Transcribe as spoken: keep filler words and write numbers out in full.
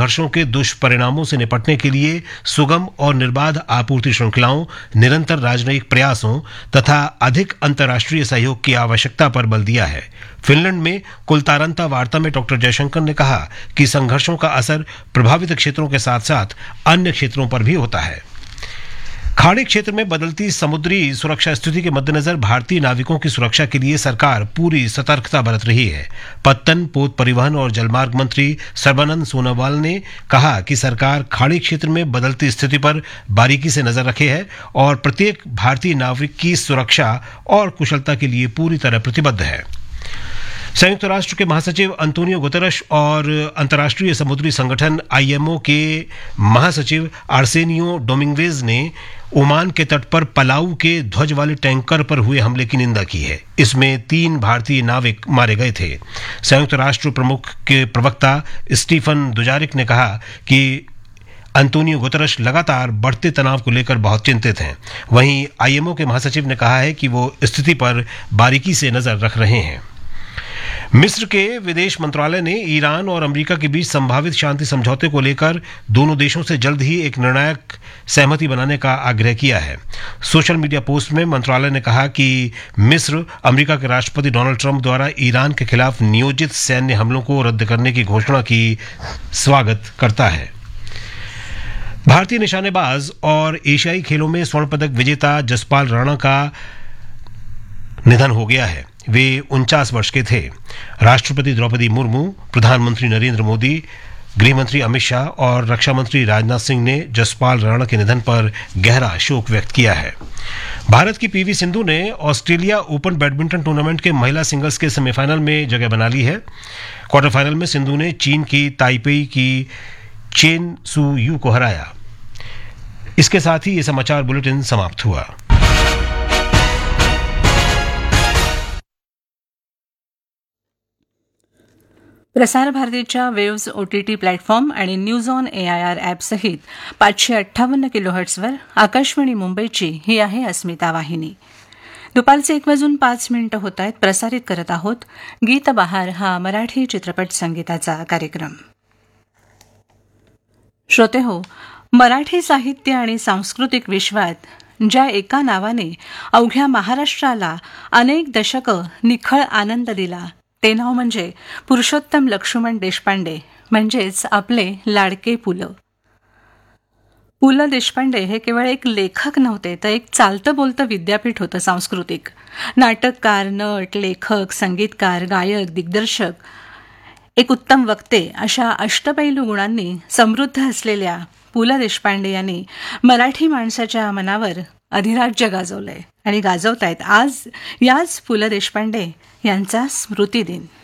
संघर्षों के दुष्परिणामों से निपटने के लिए सुगम और निर्बाध आपूर्ति श्रृंखलाओं, निरंतर राजनयिक प्रयासों तथा अधिक अंतर्राष्ट्रीय सहयोग की आवश्यकता पर बल दिया है। फिनलैंड में कुलतारंता वार्ता में डॉक्टर जयशंकर ने कहा कि संघर्षों का असर प्रभावित क्षेत्रों के साथ साथ अन्य क्षेत्रों पर भी होता है। खाड़ी क्षेत्र में बदलती समुद्री सुरक्षा स्थिति के मद्देनजर भारतीय नाविकों की सुरक्षा के लिए सरकार पूरी सतर्कता बरत रही है। पत्तन, पोत परिवहन और जलमार्ग मंत्री सर्बानंद सोनोवाल ने कहा कि सरकार खाड़ी क्षेत्र में बदलती स्थिति पर बारीकी से नजर रखे है और प्रत्येक भारतीय नाविक की सुरक्षा और कुशलता के लिए पूरी तरह प्रतिबद्ध है। संयुक्त राष्ट्र के महासचिव अंतोनियो गुतेरस और अंतर्राष्ट्रीय समुद्री संगठन आईएमओ के महासचिव आर्सेनियो डोमिंगेज ने ओमान के तट पर पलाऊ के ध्वज वाले टैंकर पर हुए हमले की निंदा की है। इसमें तीन भारतीय नाविक मारे गए थे। संयुक्त राष्ट्र प्रमुख के प्रवक्ता स्टीफन दुजारिक ने कहा कि अंतोनियो गुतेरस लगातार बढ़ते तनाव को लेकर बहुत चिंतित हैं। वहीं आईएमओ के महासचिव ने कहा है कि वो स्थिति पर बारीकी से नजर रख रहे हैं। मिस्र के विदेश मंत्रालय ने ईरान और अमेरिका के बीच संभावित शांति समझौते को लेकर दोनों देशों से जल्द ही एक निर्णायक सहमति बनाने का आग्रह किया है। सोशल मीडिया पोस्ट में मंत्रालय ने कहा कि मिस्र अमेरिका के राष्ट्रपति डोनाल्ड ट्रंप द्वारा ईरान के खिलाफ नियोजित सैन्य हमलों को रद्द करने की घोषणा की स्वागत करता है। भारतीय निशानेबाज और एशियाई खेलों में स्वर्ण पदक विजेता जसपाल राणा का निधन हो गया है। वे उनचास वर्ष के थे। राष्ट्रपति द्रौपदी मुर्मू, प्रधानमंत्री नरेंद्र मोदी, गृहमंत्री अमित शाह और रक्षा मंत्री राजनाथ सिंह ने जसपाल राणा के निधन पर गहरा शोक व्यक्त किया है। भारत की पीवी सिंधु ने ऑस्ट्रेलिया ओपन बैडमिंटन टूर्नामेंट के महिला सिंगल्स के सेमीफाइनल में जगह बना ली है। क्वार्टर फाइनल में सिंधु ने चीन की ताइपेई की चेन सू यू को हराया। इसके साथ ही ये समाचार बुलेटिन समाप्त हुआ। प्रसार भारतीच्या वेव्ज ओटीटी प्लॅटफॉर्म आणि न्यूज ऑन एआयआर ॲपसहित पाचशे अठ्ठावन्न किलोहर्ट्झवर आकाशवाणी मुंबईची ही आहे अस्मिता वाहिनी। दुपारचे एक वाजून पाच मिनिटं होत आहेत। प्रसारित करत आहोत गीत बहार हा मराठी चित्रपट संगीताचा कार्यक्रम। श्रोते हो, मराठी साहित्य आणि सांस्कृतिक विश्वात ज्या एका नावाने अवघ्या महाराष्ट्राला अनेक दशकं निखळ आनंद दिला ते नाव म्हणजे पुरुषोत्तम लक्ष्मण देशपांडे, म्हणजेच आपले लाडके पु ल. पु ल देशपांडे हे केवळ एक लेखक नव्हते, तर एक चालतं बोलतं विद्यापीठ होतं सांस्कृतिक. नाटककार, नट, लेखक, संगीतकार, गायक, दिग्दर्शक, एक उत्तम वक्ते अशा अष्टपैलू गुणांनी समृद्ध असलेल्या पु ल देशपांडे यांनी मराठी माणसाच्या मनावर अधिराज्य गाजवलंय आणि गाजवतायत आज याच पु ल देशपांडे यांचा स्मृतिदिन.